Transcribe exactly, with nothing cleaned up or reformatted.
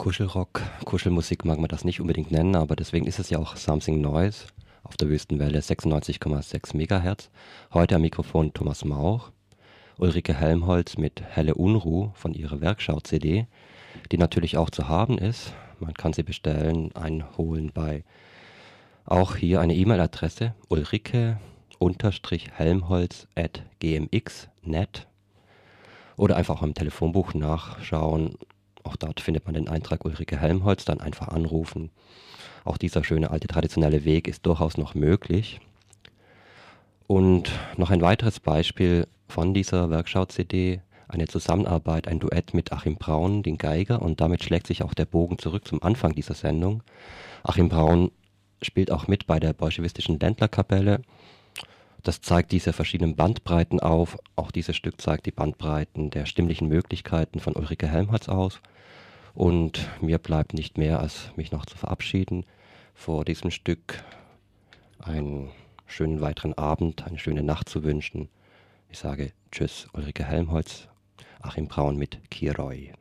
Kuschelrock, Kuschelmusik mag man das nicht unbedingt nennen, aber deswegen ist es ja auch Something Noise auf der Wüstenwelle sechsundneunzig Komma sechs Megahertz. Heute am Mikrofon Thomas Mauch, Ulrike Helmholtz mit Helle Unruh von ihrer Werkschau-C D, die natürlich auch zu haben ist. Man kann sie bestellen, einholen bei auch hier eine E-Mail-Adresse ulrike-helmholtz at gmx punkt net oder einfach im Telefonbuch nachschauen. Auch dort findet man den Eintrag Ulrike Helmholtz, dann einfach anrufen. Auch dieser schöne alte traditionelle Weg ist durchaus noch möglich. Und noch ein weiteres Beispiel von dieser Werkschau-C D, eine Zusammenarbeit, ein Duett mit Achim Braun, den Geiger, und damit schlägt sich auch der Bogen zurück zum Anfang dieser Sendung. Achim Braun spielt auch mit bei der bolschewistischen Ländlerkapelle. Das zeigt diese verschiedenen Bandbreiten auf. Auch dieses Stück zeigt die Bandbreiten der stimmlichen Möglichkeiten von Ulrike Helmholtz aus. Und mir bleibt nicht mehr, als mich noch zu verabschieden vor diesem Stück, einen schönen weiteren Abend, eine schöne Nacht zu wünschen. Ich sage Tschüss, Ulrike Helmholtz, Achim Braun mit Kiroi.